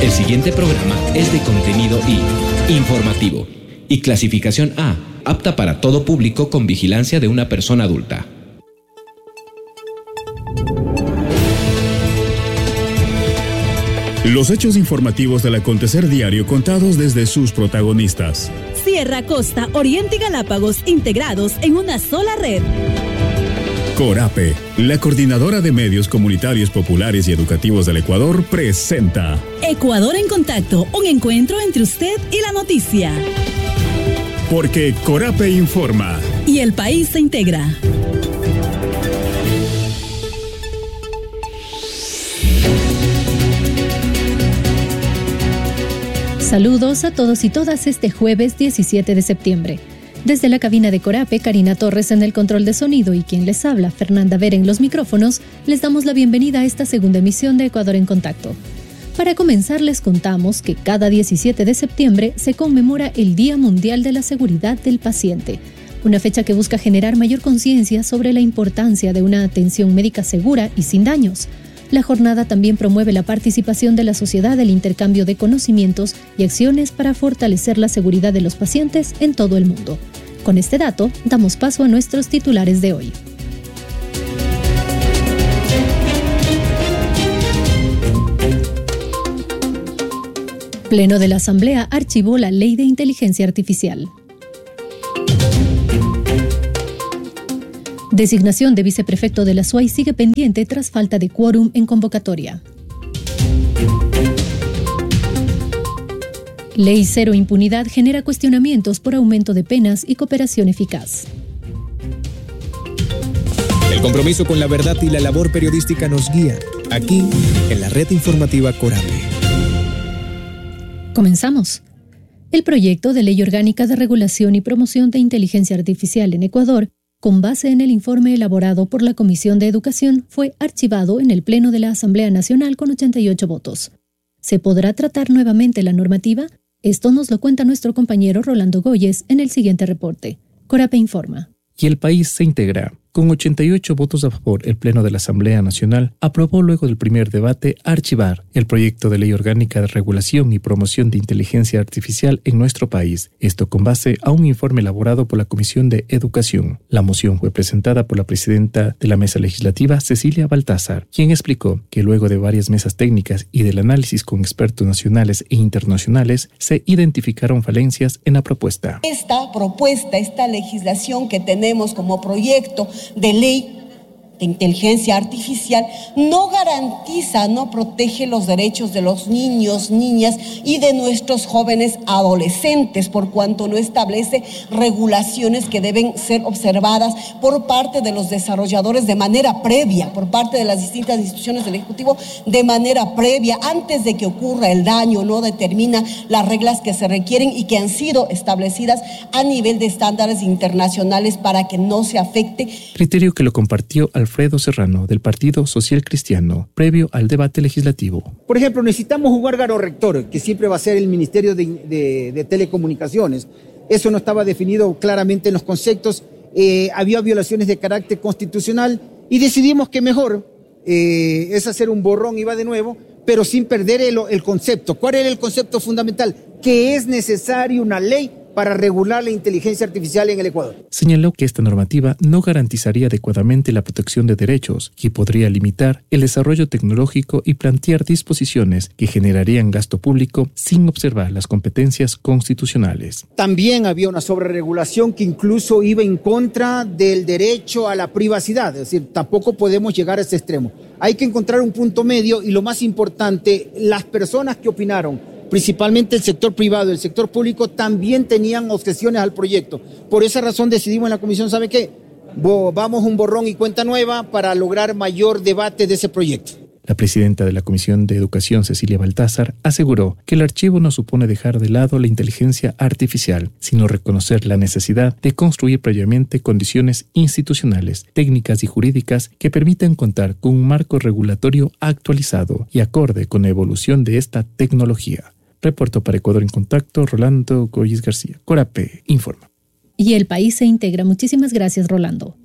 El siguiente programa es de contenido informativo y clasificación A, apta para todo público con vigilancia de una persona adulta. Los hechos informativos del acontecer diario contados desde sus protagonistas. Sierra, Costa, Oriente y Galápagos integrados en una sola red. Corape, la coordinadora de medios comunitarios populares y educativos del Ecuador, presenta Ecuador en Contacto, un encuentro entre usted y la noticia. Porque Corape informa. Y el país se integra. Saludos a todos y todas este jueves 17 de septiembre. Desde la cabina de Corape, Karina Torres en el control de sonido y quien les habla, Fernanda Vera en los micrófonos, les damos la bienvenida a esta segunda emisión de Ecuador en Contacto. Para comenzar, les contamos que cada 17 de septiembre se conmemora el Día Mundial de la Seguridad del Paciente, una fecha que busca generar mayor conciencia sobre la importancia de una atención médica segura y sin daños. La jornada también promueve la participación de la sociedad, el intercambio de conocimientos y acciones para fortalecer la seguridad de los pacientes en todo el mundo. Con este dato, damos paso a nuestros titulares de hoy. Pleno de la Asamblea archivó la Ley de Inteligencia Artificial. Designación de viceprefecto de la SUAY sigue pendiente tras falta de quórum en convocatoria. Ley Cero Impunidad genera cuestionamientos por aumento de penas y cooperación eficaz. El compromiso con la verdad y la labor periodística nos guía, aquí, en la red informativa Corape. Comenzamos. El proyecto de Ley Orgánica de Regulación y Promoción de Inteligencia Artificial en Ecuador, con base en el informe elaborado por la Comisión de Educación, fue archivado en el Pleno de la Asamblea Nacional con 88 votos. ¿Se podrá tratar nuevamente la normativa? Esto nos lo cuenta nuestro compañero Rolando Goyes en el siguiente reporte. Corape informa. Y el país se integra. Con 88 votos a favor, el Pleno de la Asamblea Nacional aprobó luego del primer debate archivar el proyecto de Ley Orgánica de Regulación y Promoción de Inteligencia Artificial en nuestro país. Esto con base a un informe elaborado por la Comisión de Educación. La moción fue presentada por la presidenta de la Mesa Legislativa, Cecilia Baltázar, quien explicó que luego de varias mesas técnicas y del análisis con expertos nacionales e internacionales, se identificaron falencias en la propuesta. Esta legislación que tenemos como proyecto de ley de inteligencia artificial no garantiza, no protege los derechos de los niños, niñas y de nuestros jóvenes adolescentes, por cuanto no establece regulaciones que deben ser observadas por parte de los desarrolladores de manera previa, por parte de las distintas instituciones del Ejecutivo de manera previa, antes de que ocurra el daño. No determina las reglas que se requieren y que han sido establecidas a nivel de estándares internacionales para que no se afecte. Criterio que lo compartió Alfredo Serrano, del Partido Social Cristiano, previo al debate legislativo. Por ejemplo, necesitamos un órgano rector, que siempre va a ser el Ministerio de Telecomunicaciones. Eso no estaba definido claramente en los conceptos, había violaciones de carácter constitucional y decidimos que mejor es hacer un borrón y va de nuevo, pero sin perder el concepto. ¿Cuál era el concepto fundamental? Que es necesaria una ley para regular la inteligencia artificial en el Ecuador. Señaló que esta normativa no garantizaría adecuadamente la protección de derechos y podría limitar el desarrollo tecnológico y plantear disposiciones que generarían gasto público sin observar las competencias constitucionales. También había una sobreregulación que incluso iba en contra del derecho a la privacidad, es decir, tampoco podemos llegar a ese extremo. Hay que encontrar un punto medio y lo más importante, las personas que opinaron, principalmente el sector privado, el sector público, también tenían objeciones al proyecto. Por esa razón decidimos en la comisión, ¿sabe qué? Vamos un borrón y cuenta nueva para lograr mayor debate de ese proyecto. La presidenta de la Comisión de Educación, Cecilia Baltázar, aseguró que el archivo no supone dejar de lado la inteligencia artificial, sino reconocer la necesidad de construir previamente condiciones institucionales, técnicas y jurídicas que permitan contar con un marco regulatorio actualizado y acorde con la evolución de esta tecnología. Reporto para Ecuador en Contacto, Rolando Goyes García. Corape informa. Y el país se integra. Muchísimas gracias, Rolando.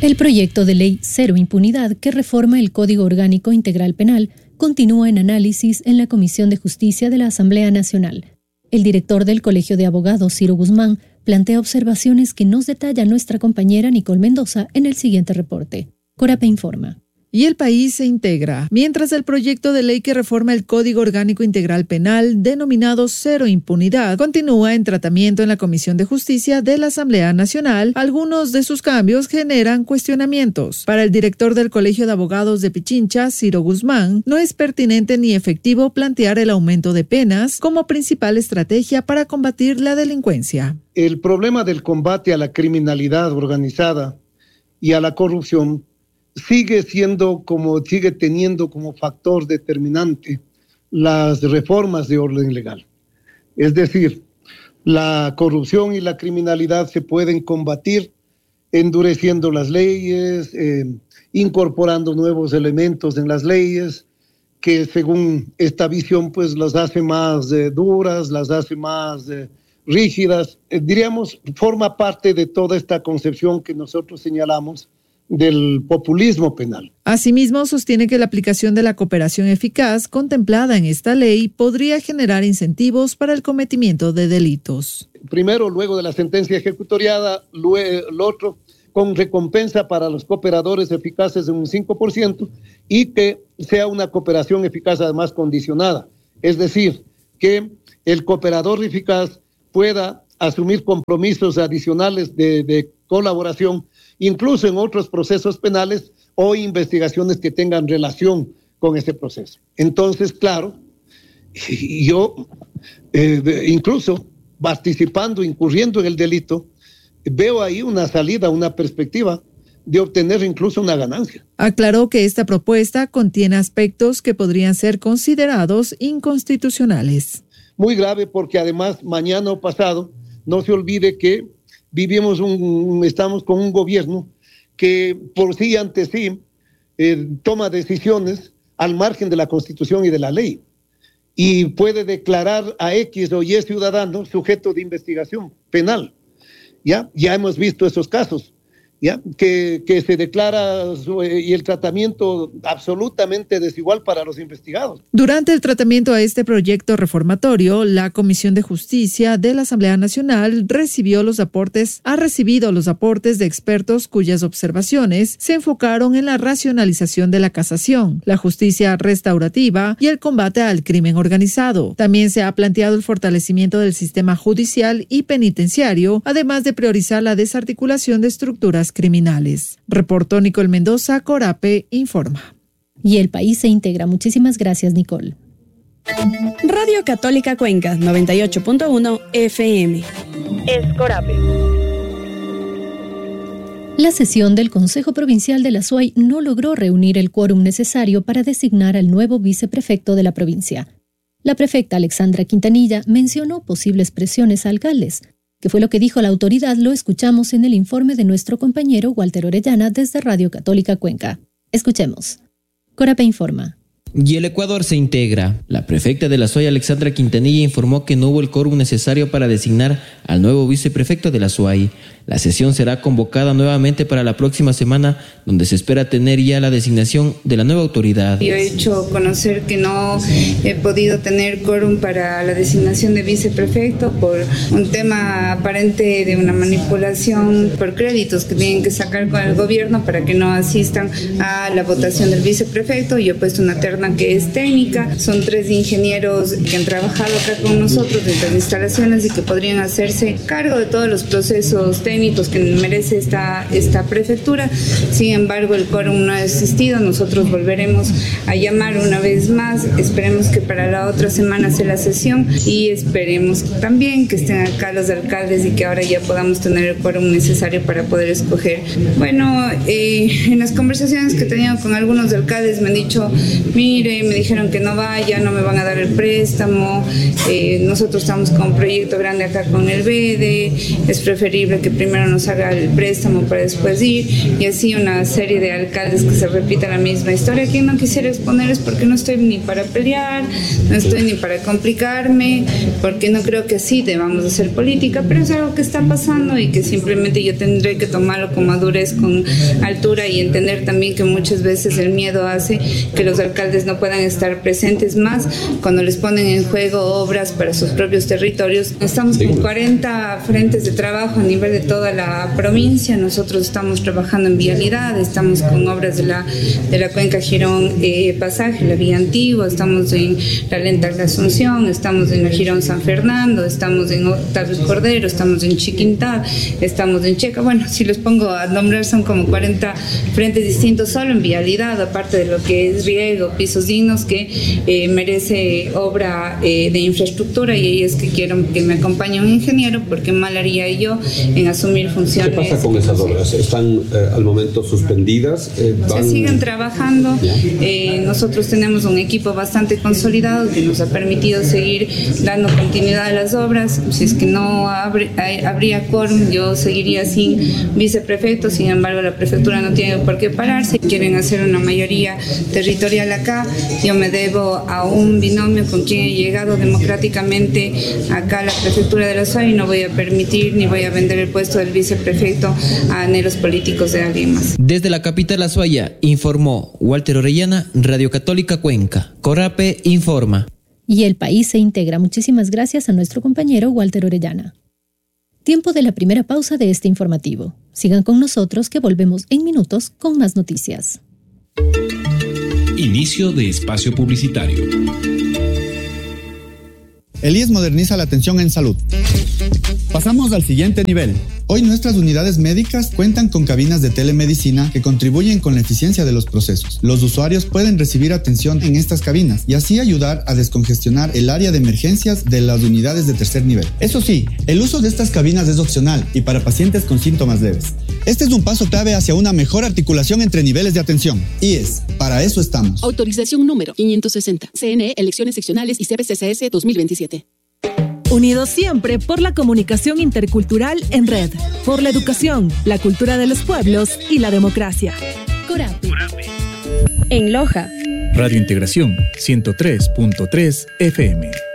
El proyecto de ley Cero Impunidad, que reforma el Código Orgánico Integral Penal, continúa en análisis en la Comisión de Justicia de la Asamblea Nacional. El director del Colegio de Abogados, Ciro Guzmán, plantea observaciones que nos detalla nuestra compañera Nicole Mendoza en el siguiente reporte. Corape informa. Y el país se integra, mientras el proyecto de ley que reforma el Código Orgánico Integral Penal, denominado Cero Impunidad, continúa en tratamiento en la Comisión de Justicia de la Asamblea Nacional. Algunos de sus cambios generan cuestionamientos. Para el director del Colegio de Abogados de Pichincha, Ciro Guzmán, no es pertinente ni efectivo plantear el aumento de penas como principal estrategia para combatir la delincuencia. El problema del combate a la criminalidad organizada y a la corrupción sigue teniendo como factor determinante las reformas de orden legal. Es decir, la corrupción y la criminalidad se pueden combatir endureciendo las leyes, incorporando nuevos elementos en las leyes, que según esta visión pues las hace más duras, las hace más rígidas. Diríamos, forma parte de toda esta concepción que nosotros señalamos del populismo penal. Asimismo, sostiene que la aplicación de la cooperación eficaz contemplada en esta ley podría generar incentivos para el cometimiento de delitos. Primero, luego de la sentencia ejecutoriada, lo otro, con recompensa para los cooperadores eficaces de un 5% y que sea una cooperación eficaz además condicionada. Es decir, que el cooperador eficaz pueda asumir compromisos adicionales de colaboración incluso en otros procesos penales o investigaciones que tengan relación con ese proceso. Entonces, claro, yo incluso participando, incurriendo en el delito, veo ahí una salida, una perspectiva de obtener incluso una ganancia. Aclaró que esta propuesta contiene aspectos que podrían ser considerados inconstitucionales. Muy grave porque además mañana o pasado no se olvide que estamos con un gobierno que por sí ante sí toma decisiones al margen de la Constitución y de la ley y puede declarar a X o Y ciudadano sujeto de investigación penal. Ya hemos visto esos casos, ¿ya? Que se declara y el tratamiento absolutamente desigual para los investigados. Durante el tratamiento a este proyecto reformatorio, la Comisión de Justicia de la Asamblea Nacional ha recibido los aportes de expertos cuyas observaciones se enfocaron en la racionalización de la casación, la justicia restaurativa y el combate al crimen organizado. También se ha planteado el fortalecimiento del sistema judicial y penitenciario, además de priorizar la desarticulación de estructuras criminales. Reportó Nicole Mendoza, Corape informa. Y el país se integra. Muchísimas gracias, Nicole. Radio Católica Cuenca, 98.1 FM. Es Corape. La sesión del Consejo Provincial de la SUAY no logró reunir el quórum necesario para designar al nuevo viceprefecto de la provincia. La prefecta Alexandra Quintanilla mencionó posibles presiones a alcaldes. ¿Qué fue lo que dijo la autoridad? Lo escuchamos en el informe de nuestro compañero Walter Orellana desde Radio Católica Cuenca. Escuchemos. Corape informa. Y el Ecuador se integra. La prefecta de la SUAY, Alexandra Quintanilla, informó que no hubo el quórum necesario para designar al nuevo viceprefecto de la SUAY. La sesión será convocada nuevamente para la próxima semana, donde se espera tener ya la designación de la nueva autoridad. Yo he hecho conocer que no he podido tener quórum para la designación de viceprefecto por un tema aparente de una manipulación por créditos que tienen que sacar con el gobierno para que no asistan a la votación del viceprefecto. Yo he puesto una terna que es técnica. Son 3 ingenieros que han trabajado acá con nosotros desde las instalaciones y que podrían hacerse cargo de todos los procesos técnicos que merece esta prefectura. Sin embargo, el quórum no ha existido. Nosotros volveremos a llamar una vez más. Esperemos que para la otra semana sea la sesión y esperemos también que estén acá los alcaldes y que ahora ya podamos tener el quórum necesario para poder escoger. Bueno, en las conversaciones que he tenido con algunos alcaldes me han dicho, mire, me dijeron que no vaya, no me van a dar el préstamo, nosotros estamos con un proyecto grande acá con el BEDE, es preferible que primero nos haga el préstamo para después ir, y así una serie de alcaldes que se repita la misma historia. Quien no quisiera exponer es porque no estoy ni para pelear, no estoy ni para complicarme, porque no creo que así debamos hacer política, pero es algo que está pasando y que simplemente yo tendré que tomarlo con madurez, con altura, y entender también que muchas veces el miedo hace que los alcaldes no puedan estar presentes más cuando les ponen en juego obras para sus propios territorios. Estamos con 40 frentes de trabajo a nivel de toda la provincia. Nosotros estamos trabajando en vialidad, estamos con obras de la cuenca Girón Pasaje, la vía antigua, estamos en la Lenta de la Asunción, estamos en la Girón San Fernando, estamos en Octavio Cordero, estamos en Chiquintá, estamos en Checa. Bueno, si los pongo a nombrar son como 40 frentes distintos solo en vialidad, aparte de lo que es riego, pisos dignos, que merece obra de infraestructura, y ahí es que quiero que me acompañe un ingeniero, porque mal haría yo en asumir funciones. ¿Qué pasa con esas obras? ¿Están al momento suspendidas? Se siguen trabajando. Nosotros tenemos un equipo bastante consolidado que nos ha permitido seguir dando continuidad a las obras. Si es que no habría quórum, yo seguiría sin viceprefecto. Sin embargo, la prefectura no tiene por qué pararse. Quieren hacer una mayoría territorial acá. Yo me debo a un binomio con quien he llegado democráticamente acá a la prefectura de La Suay, y no voy a permitir ni voy a vender el puesto del viceprefecto a anhelos políticos de alguien más. Desde la capital Azuaya, informó Walter Orellana, Radio Católica Cuenca. Corape informa. Y el país se integra. Muchísimas gracias a nuestro compañero Walter Orellana. Tiempo de la primera pausa de este informativo. Sigan con nosotros, que volvemos en minutos con más noticias. Inicio de espacio publicitario. El IES moderniza la atención en salud. Pasamos al siguiente nivel. Hoy nuestras unidades médicas cuentan con cabinas de telemedicina que contribuyen con la eficiencia de los procesos. Los usuarios pueden recibir atención en estas cabinas y así ayudar a descongestionar el área de emergencias de las unidades de tercer nivel. Eso sí, el uso de estas cabinas es opcional y para pacientes con síntomas leves. Este es un paso clave hacia una mejor articulación entre niveles de atención. IES, para eso estamos. Autorización número 560. CNE, Elecciones Seccionales y CPCCS 2027. Unidos siempre por la comunicación intercultural en red, por la educación, la cultura de los pueblos y la democracia. Corape. En Loja. Radio Integración 103.3 FM.